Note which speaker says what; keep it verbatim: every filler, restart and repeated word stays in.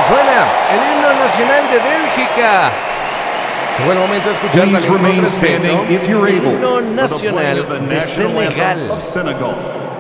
Speaker 1: suena el himno nacional de Bélgica. Qué buen momento de escuchar
Speaker 2: Please
Speaker 1: también con
Speaker 2: remain
Speaker 1: respeto
Speaker 2: standing if you're
Speaker 1: el
Speaker 2: able
Speaker 1: himno
Speaker 2: for the play
Speaker 1: nacional
Speaker 2: of the
Speaker 1: de
Speaker 2: national anthem
Speaker 1: Senegal.
Speaker 2: of Senegal.